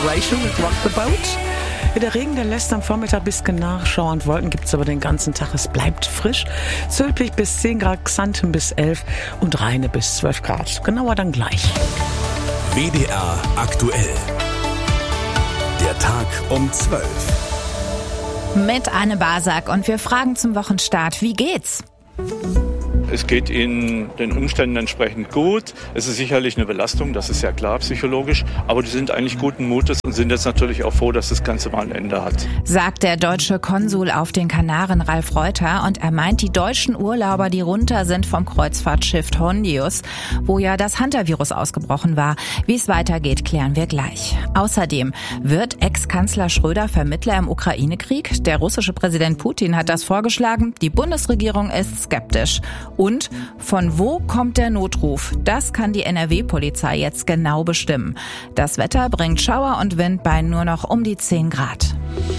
Rachel mit Rock the Boat. Der Regen, der lässt am Vormittag ein bisschen Nachschauer und Wolken gibt es aber den ganzen Tag. Es bleibt frisch. Zülpich bis 10 Grad, Xanten bis 11 und Rheine bis 12 Grad. Genauer dann gleich. WDR aktuell. Der Tag um 12. Mit Anne Basak und wir fragen zum Wochenstart, wie geht's? Es geht Ihnen den Umständen entsprechend gut. Es ist sicherlich eine Belastung, das ist ja klar psychologisch. Aber die sind eigentlich guten Mutes und sind jetzt natürlich auch froh, dass das Ganze mal ein Ende hat. Sagt der deutsche Konsul auf den Kanaren, Ralf Reuter. Und er meint, die deutschen Urlauber, die runter sind vom Kreuzfahrtschiff Hondius, wo ja das Hunter-Virus ausgebrochen war. Wie es weitergeht, klären wir gleich. Außerdem wird Ex-Kanzler Schröder Vermittler im Ukraine-Krieg. Der russische Präsident Putin hat das vorgeschlagen. Die Bundesregierung ist skeptisch. Und von wo kommt der Notruf? Das kann die NRW-Polizei jetzt genau bestimmen. Das Wetter bringt Schauer und Wind bei nur noch um die 10 Grad.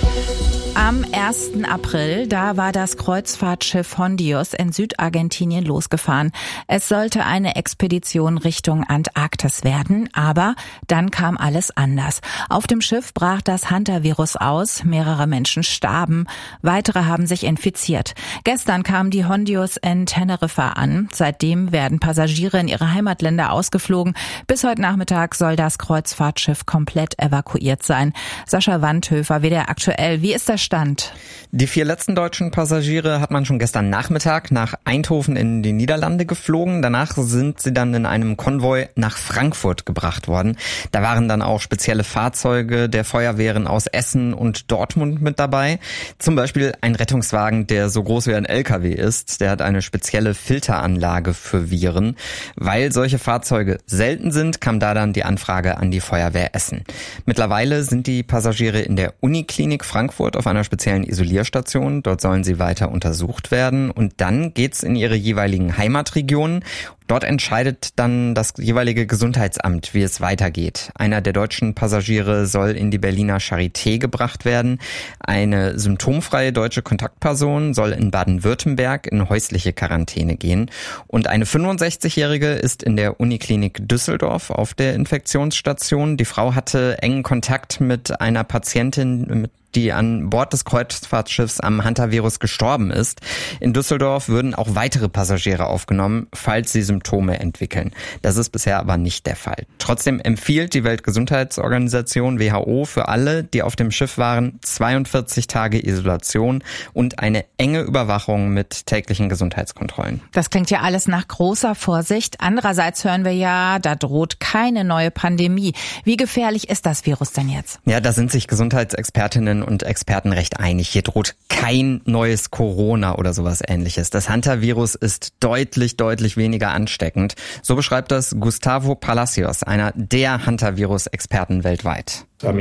Am 1. April, da war das Kreuzfahrtschiff Hondius in Südargentinien losgefahren. Es sollte eine Expedition Richtung Antarktis werden, aber dann kam alles anders. Auf dem Schiff brach das Hunter-Virus aus, mehrere Menschen starben, weitere haben sich infiziert. Gestern kam die Hondius in Teneriffa an. Seitdem werden Passagiere in ihre Heimatländer ausgeflogen. Bis heute Nachmittag soll das Kreuzfahrtschiff komplett evakuiert sein. Sascha Wandhöfer, WDR aktuell. Wie ist der Stand? Die 4 letzten deutschen Passagiere hat man schon gestern Nachmittag nach Eindhoven in die Niederlande geflogen. Danach sind sie dann in einem Konvoi nach Frankfurt gebracht worden. Da waren dann auch spezielle Fahrzeuge der Feuerwehren aus Essen und Dortmund mit dabei. Zum Beispiel ein Rettungswagen, der so groß wie ein LKW ist. Der hat eine spezielle Filteranlage für Viren. Weil solche Fahrzeuge selten sind, kam da dann die Anfrage an die Feuerwehr Essen. Mittlerweile sind die Passagiere in der Uniklinik Frankfurt auf einer speziellen Isolierstation. Dort sollen sie weiter untersucht werden und dann geht's in ihre jeweiligen Heimatregionen. Dort entscheidet dann das jeweilige Gesundheitsamt, wie es weitergeht. Einer der deutschen Passagiere soll in die Berliner Charité gebracht werden. Eine symptomfreie deutsche Kontaktperson soll in Baden-Württemberg in häusliche Quarantäne gehen. Und eine 65-Jährige ist in der Uniklinik Düsseldorf auf der Infektionsstation. Die Frau hatte engen Kontakt mit einer Patientin, die an Bord des Kreuzfahrtschiffs am Hunter-Virus gestorben ist. In Düsseldorf würden auch weitere Passagiere aufgenommen, falls sie Symptome entwickeln. Das ist bisher aber nicht der Fall. Trotzdem empfiehlt die Weltgesundheitsorganisation WHO für alle, die auf dem Schiff waren, 42 Tage Isolation und eine enge Überwachung mit täglichen Gesundheitskontrollen. Das klingt ja alles nach großer Vorsicht. Andererseits hören wir ja, da droht keine neue Pandemie. Wie gefährlich ist das Virus denn jetzt? Ja, da sind sich Gesundheitsexpertinnen und Experten recht einig. Hier droht kein neues Corona oder sowas Ähnliches. Das Hunter-Virus ist deutlich weniger ansteckend. So beschreibt das Gustavo Palacios, einer der Hunter-Virus-Experten weltweit. Wir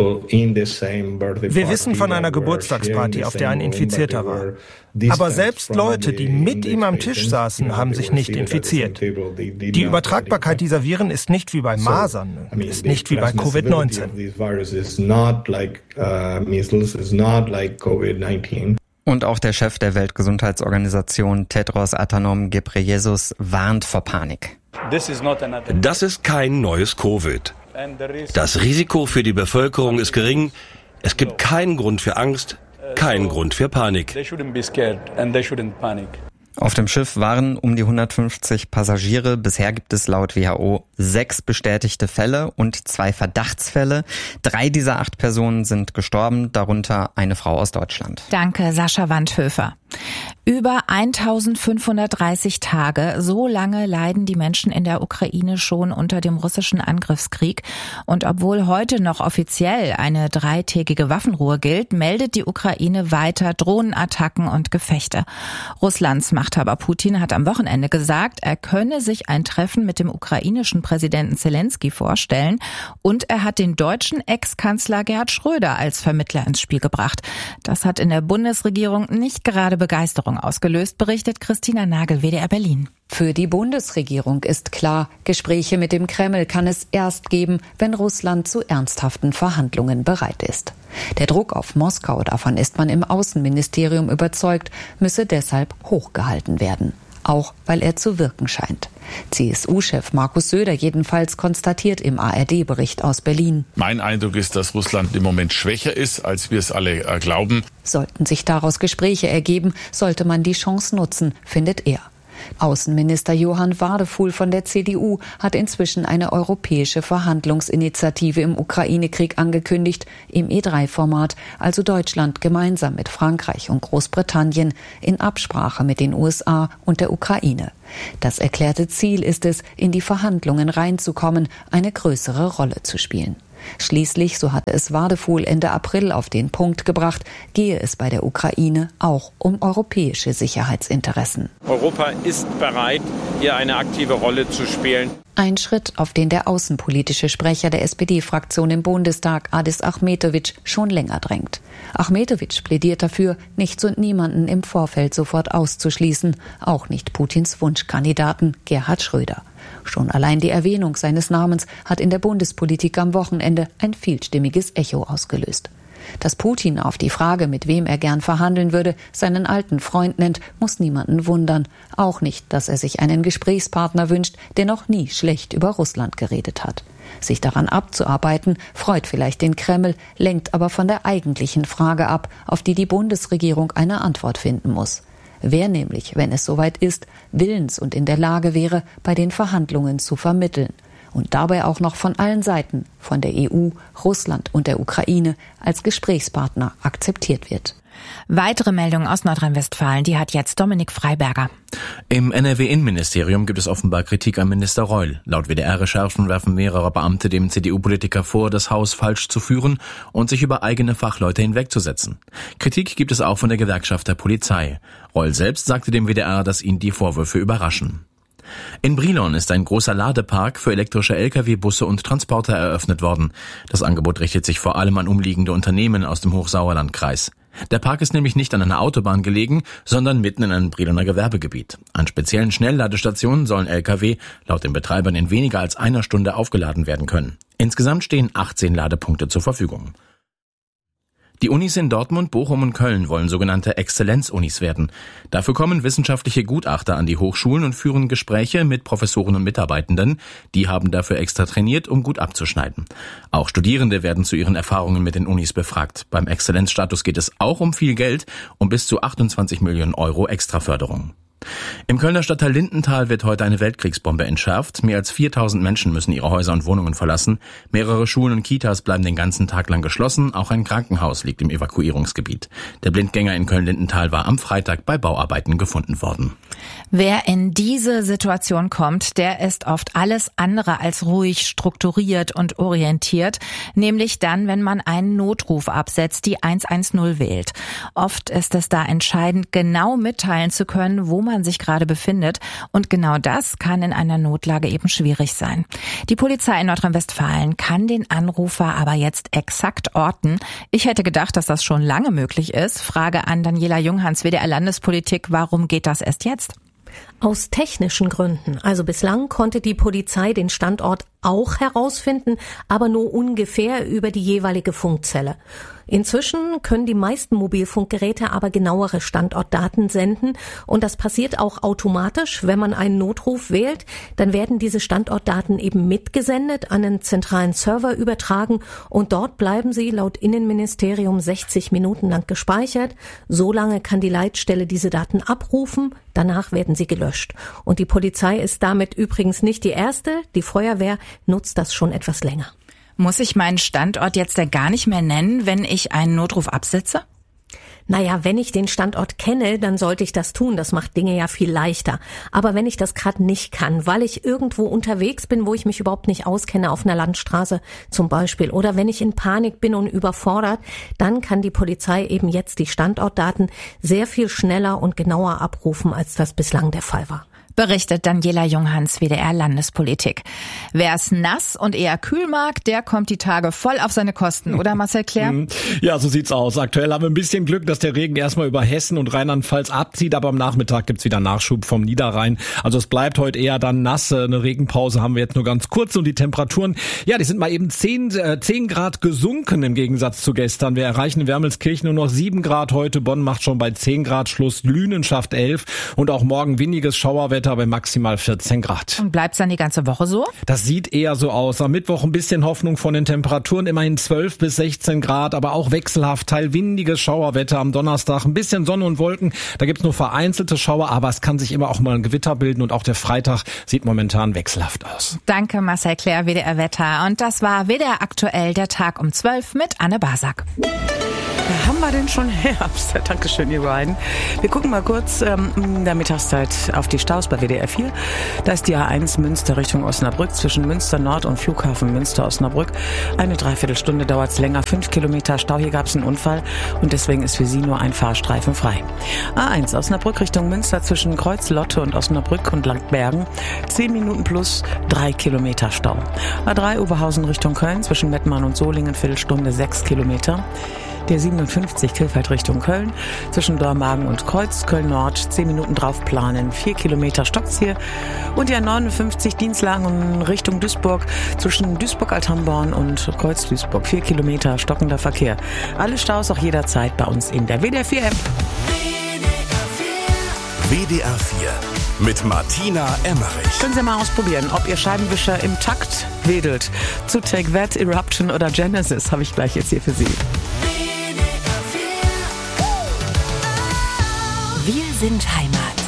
wissen von einer Geburtstagsparty, auf der ein Infizierter war. Aber selbst Leute, die mit ihm am Tisch saßen, haben sich nicht infiziert. Die Übertragbarkeit dieser Viren ist nicht wie bei Masern, ist nicht wie bei Covid-19. Und auch der Chef der Weltgesundheitsorganisation, Tedros Adhanom Ghebreyesus, warnt vor Panik. Das ist kein neues Covid. Das Risiko für die Bevölkerung ist gering. Es gibt keinen Grund für Angst, keinen Grund für Panik. Auf dem Schiff waren um die 150 Passagiere. Bisher gibt es laut WHO 6 bestätigte Fälle und 2 Verdachtsfälle. 3 dieser 8 Personen sind gestorben, darunter eine Frau aus Deutschland. Danke, Sascha Wandhöfer. Über 1530 Tage, so lange leiden die Menschen in der Ukraine schon unter dem russischen Angriffskrieg. Und obwohl heute noch offiziell eine 3-tägige Waffenruhe gilt, meldet die Ukraine weiter Drohnenattacken und Gefechte. Russlands Machthaber Putin hat am Wochenende gesagt, er könne sich ein Treffen mit dem ukrainischen Präsidenten Zelensky vorstellen. Und er hat den deutschen Ex-Kanzler Gerhard Schröder als Vermittler ins Spiel gebracht. Das hat in der Bundesregierung nicht gerade Begeisterung ausgelöst, berichtet Christina Nagel, WDR Berlin. Für die Bundesregierung ist klar, Gespräche mit dem Kreml kann es erst geben, wenn Russland zu ernsthaften Verhandlungen bereit ist. Der Druck auf Moskau, davon ist man im Außenministerium überzeugt, müsse deshalb hochgehalten werden. auch weil er zu wirken scheint. CSU-Chef Markus Söder jedenfalls konstatiert im ARD-Bericht aus Berlin: Mein Eindruck ist, dass Russland im Moment schwächer ist, als wir es alle glauben. Sollten sich daraus Gespräche ergeben, sollte man die Chance nutzen, findet er. Außenminister Johann Wadefuhl von der CDU hat inzwischen eine europäische Verhandlungsinitiative im Ukraine-Krieg angekündigt, im E3-Format, also Deutschland gemeinsam mit Frankreich und Großbritannien in Absprache mit den USA und der Ukraine. Das erklärte Ziel ist es, in die Verhandlungen reinzukommen, eine größere Rolle zu spielen. Schließlich, so hatte es Wadefuhl Ende April auf den Punkt gebracht, gehe es bei der Ukraine auch um europäische Sicherheitsinteressen. Europa ist bereit, hier eine aktive Rolle zu spielen. Ein Schritt, auf den der außenpolitische Sprecher der SPD-Fraktion im Bundestag, Adis Ahmetović, schon länger drängt. Ahmetović plädiert dafür, nichts und niemanden im Vorfeld sofort auszuschließen, auch nicht Putins Wunschkandidaten Gerhard Schröder. Schon allein die Erwähnung seines Namens hat in der Bundespolitik am Wochenende ein vielstimmiges Echo ausgelöst. Dass Putin auf die Frage, mit wem er gern verhandeln würde, seinen alten Freund nennt, muss niemanden wundern. Auch nicht, dass er sich einen Gesprächspartner wünscht, der noch nie schlecht über Russland geredet hat. Sich daran abzuarbeiten, freut vielleicht den Kreml, lenkt aber von der eigentlichen Frage ab, auf die die Bundesregierung eine Antwort finden muss. Wer nämlich, wenn es soweit ist, willens und in der Lage wäre, bei den Verhandlungen zu vermitteln und dabei auch noch von allen Seiten, von der EU, Russland und der Ukraine, als Gesprächspartner akzeptiert wird. Weitere Meldungen aus Nordrhein-Westfalen, die hat jetzt Dominik Freiberger. Im NRW-Innenministerium gibt es offenbar Kritik an Minister Reul. Laut WDR-Recherchen werfen mehrere Beamte dem CDU-Politiker vor, das Haus falsch zu führen und sich über eigene Fachleute hinwegzusetzen. Kritik gibt es auch von der Gewerkschaft der Polizei. Reul selbst sagte dem WDR, dass ihn die Vorwürfe überraschen. In Brilon ist ein großer Ladepark für elektrische Lkw, Busse und Transporter eröffnet worden. Das Angebot richtet sich vor allem an umliegende Unternehmen aus dem Hochsauerlandkreis. Der Park ist nämlich nicht an einer Autobahn gelegen, sondern mitten in einem Briloner Gewerbegebiet. An speziellen Schnellladestationen sollen Lkw laut den Betreibern in weniger als einer Stunde aufgeladen werden können. Insgesamt stehen 18 Ladepunkte zur Verfügung. Die Unis in Dortmund, Bochum und Köln wollen sogenannte Exzellenzunis werden. Dafür kommen wissenschaftliche Gutachter an die Hochschulen und führen Gespräche mit Professoren und Mitarbeitenden. Die haben dafür extra trainiert, um gut abzuschneiden. Auch Studierende werden zu ihren Erfahrungen mit den Unis befragt. Beim Exzellenzstatus geht es auch um viel Geld, um bis zu 28 Millionen Euro Extraförderung. Im Kölner Stadtteil Lindenthal wird heute eine Weltkriegsbombe entschärft. Mehr als 4000 Menschen müssen ihre Häuser und Wohnungen verlassen. Mehrere Schulen und Kitas bleiben den ganzen Tag lang geschlossen. Auch ein Krankenhaus liegt im Evakuierungsgebiet. Der Blindgänger in Köln-Lindenthal war am Freitag bei Bauarbeiten gefunden worden. Wer in diese Situation kommt, der ist oft alles andere als ruhig, strukturiert und orientiert. Nämlich dann, wenn man einen Notruf absetzt, die 110 wählt. Oft ist es da entscheidend, genau mitteilen zu können, wo man sich gerade befindet. Und genau das kann in einer Notlage eben schwierig sein. Die Polizei in Nordrhein-Westfalen kann den Anrufer aber jetzt exakt orten. Ich hätte gedacht, dass das schon lange möglich ist. Frage an Daniela Junghans, WDR Landespolitik. Warum geht das erst jetzt? Aus technischen Gründen. Also bislang konnte die Polizei den Standort auch herausfinden, aber nur ungefähr über die jeweilige Funkzelle. Inzwischen können die meisten Mobilfunkgeräte aber genauere Standortdaten senden und das passiert auch automatisch. Wenn man einen Notruf wählt, dann werden diese Standortdaten eben mitgesendet, an einen zentralen Server übertragen und dort bleiben sie laut Innenministerium 60 Minuten lang gespeichert. So lange kann die Leitstelle diese Daten abrufen, danach werden sie gelöscht. Und die Polizei ist damit übrigens nicht die erste, die Feuerwehr nutzt das schon etwas länger. Muss ich meinen Standort jetzt gar nicht mehr nennen, wenn ich einen Notruf absetze? Naja, wenn ich den Standort kenne, dann sollte ich das tun. Das macht Dinge ja viel leichter. Aber wenn ich das gerade nicht kann, weil ich irgendwo unterwegs bin, wo ich mich überhaupt nicht auskenne, auf einer Landstraße zum Beispiel, oder wenn ich in Panik bin und überfordert, dann kann die Polizei eben jetzt die Standortdaten sehr viel schneller und genauer abrufen, als das bislang der Fall war. Berichtet Daniela Junghans, WDR Landespolitik. Wer es nass und eher kühl mag, der kommt die Tage voll auf seine Kosten, oder Marcel Clair? Ja, so sieht's aus. Aktuell haben wir ein bisschen Glück, dass der Regen erstmal über Hessen und Rheinland-Pfalz abzieht, aber am Nachmittag gibt's wieder Nachschub vom Niederrhein. Also es bleibt heute eher dann nass. Eine Regenpause haben wir jetzt nur ganz kurz und die Temperaturen, ja, die sind mal eben 10 Grad gesunken im Gegensatz zu gestern. Wir erreichen in Wermelskirchen nur noch 7 Grad heute. Bonn macht schon bei 10 Grad Schluss. Lünen schafft 11 und auch morgen windiges Schauerwetter bei maximal 14 Grad. Und bleibt's dann die ganze Woche so? Das sieht eher so aus. Am Mittwoch ein bisschen Hoffnung von den Temperaturen, immerhin 12 bis 16 Grad, aber auch wechselhaft, teilwindiges Schauerwetter am Donnerstag. Ein bisschen Sonne und Wolken, da gibt's nur vereinzelte Schauer, aber es kann sich immer auch mal ein Gewitter bilden und auch der Freitag sieht momentan wechselhaft aus. Danke Marcel Clair, WDR Wetter. Und das war WDR aktuell, der Tag um 12 mit Anne Basak. Da haben wir denn schon Herbst. Dankeschön, ihr beiden. Wir gucken mal kurz in der Mittagszeit auf die Staus bei WDR 4. Da ist die A1 Münster Richtung Osnabrück zwischen Münster Nord und Flughafen Münster-Osnabrück. Eine Dreiviertelstunde dauert es länger. 5 Kilometer Stau. Hier gab es einen Unfall und deswegen ist für Sie nur ein Fahrstreifen frei. A1 Osnabrück Richtung Münster zwischen Kreuz-Lotte und Osnabrück und Langbergen. 10 Minuten plus 3 Kilometer Stau. A3 Oberhausen Richtung Köln zwischen Mettmann und Solingen. Viertelstunde 6 Kilometer. Der 57 Krefeld Richtung Köln, zwischen Dormagen und Kreuz, Köln-Nord, 10 Minuten drauf planen, 4 Kilometer stockt's hier. Und der 59 Dienstlagen Richtung Duisburg, zwischen Duisburg-Althamborn und Kreuz-Duisburg, 4 Kilometer stockender Verkehr. Alle Staus auch jederzeit bei uns in der WDR 4 App. WDR 4 mit Martina Emmerich. Können Sie mal ausprobieren, ob Ihr Scheibenwischer im Takt wedelt. Zu Take That, Eruption oder Genesis habe ich gleich jetzt hier für Sie. Wir sind Heimat.